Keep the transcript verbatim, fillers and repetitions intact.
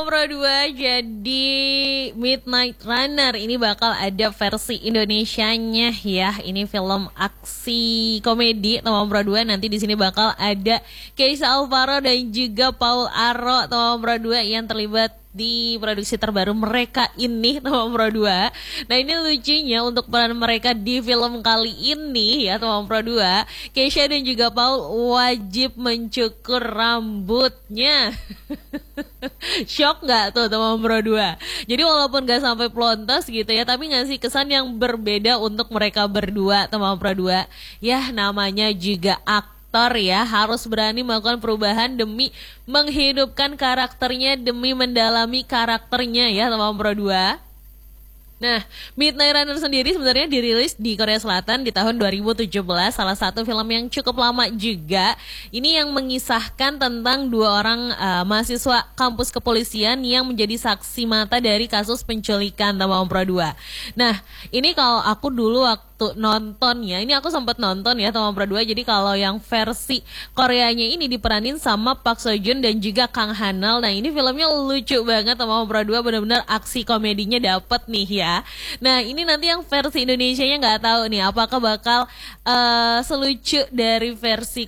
Pro dua, jadi Midnight Runner ini bakal ada versi Indonesianya ya. Ini film aksi komedi Tomam Pro dua. Nanti di sini bakal ada Keisa Alvaro dan juga Paul Arro Tomam Pro dua yang terlibat di produksi terbaru mereka ini Tomam Pro dua. Nah ini lucunya untuk peran mereka di film kali ini ya Tomam Pro dua, Keisha dan juga Paul wajib mencukur rambutnya. Shock gak tuh Tomam Pro dua? Jadi walaupun gak sampai pelontos gitu ya, tapi ngasih kesan yang berbeda untuk mereka berdua Tomam Pro dua. Ya namanya juga aktor ya, harus berani melakukan perubahan demi menghidupkan karakternya, demi mendalami karakternya ya Tomam Pro dua. Nah, Midnight Runner sendiri sebenarnya dirilis di Korea Selatan di tahun dua ribu tujuh belas, salah satu film yang cukup lama juga. Ini yang mengisahkan tentang dua orang uh, mahasiswa kampus kepolisian yang menjadi saksi mata dari kasus penculikan Tomam Pro dua. Nah, ini kalau aku dulu waktu nonton ya, ini aku sempat nonton ya Tomam Pro dua. Jadi kalau yang versi Koreanya ini diperanin sama Park Seo Joon dan juga Kang Hanal. Nah, ini filmnya lucu banget Tomam Pro dua, benar-benar aksi komedinya dapet nih ya. Nah ini nanti yang versi Indonesianya nggak tahu nih apakah bakal uh, selucu dari versi